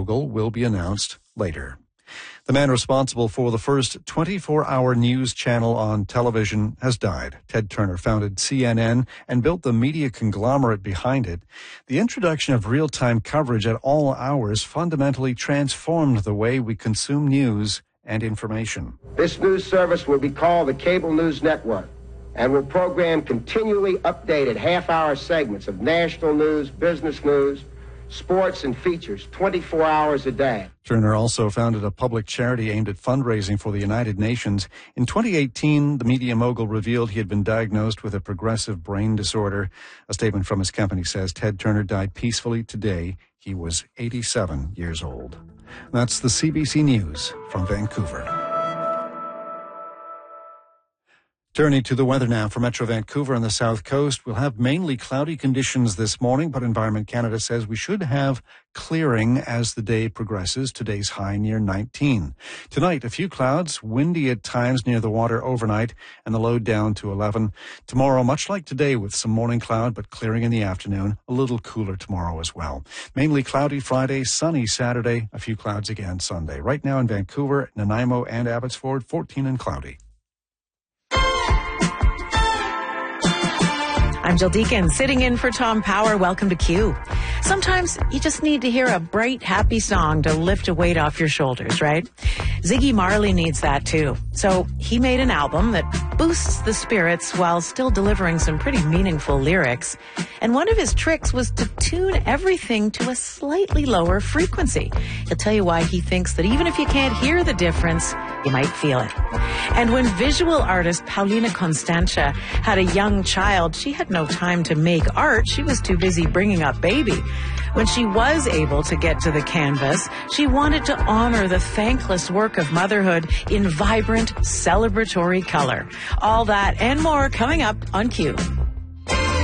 mogul will be announced later. The man responsible for the first 24-hour news channel on television has died. Ted Turner founded CNN and built the media conglomerate behind it. The introduction of real-time coverage at all hours fundamentally transformed the way we consume news and information. This news service will be called the Cable News Network and will program continually updated half-hour segments of national news, business news, sports, and features 24 hours a day. Turner also founded a public charity aimed at fundraising for the United Nations. In 2018, the media mogul revealed he had been diagnosed with a progressive brain disorder. A statement from his company says Ted Turner died peacefully today. He was 87 years old. That's the CBC News from Vancouver. Turning to the weather now for Metro Vancouver and the South Coast. We'll have mainly cloudy conditions this morning, but Environment Canada says we should have clearing as the day progresses. Today's high near 19. Tonight, a few clouds, windy at times near the water overnight, and the low down to 11. Tomorrow, much like today, with some morning cloud, but clearing in the afternoon. A little cooler tomorrow as well. Mainly cloudy Friday, sunny Saturday, a few clouds again Sunday. Right now in Vancouver, Nanaimo, and Abbotsford, 14 and cloudy. I'm Jill Deacon, sitting in for Tom Power. Welcome to Q. Sometimes you just need to hear a bright, happy song to lift a weight off your shoulders, right? Ziggy Marley needs that too. So he made an album that boosts the spirits while still delivering some pretty meaningful lyrics. And one of his tricks was to tune everything to a slightly lower frequency. He'll tell you why he thinks that even if you can't hear the difference, you might feel it. And when visual artist Paulina Constantia had a young child, she had no time to make art. She was too busy bringing up baby. When she was able to get to the canvas, she wanted to honor the thankless work of motherhood in vibrant, celebratory color. All that and more coming up on Q.